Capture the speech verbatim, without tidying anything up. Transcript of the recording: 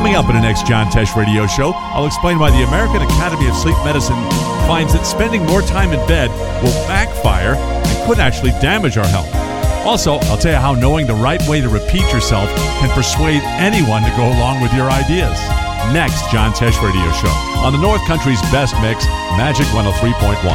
Coming up in the next John Tesh Radio Show, I'll explain why the American Academy of Sleep Medicine finds that spending more time in bed will backfire and could actually damage our health. Also, I'll tell you how knowing the right way to repeat yourself can persuade anyone to go along with your ideas. Next John Tesh Radio Show on the North Country's best mix, Magic one oh three point one.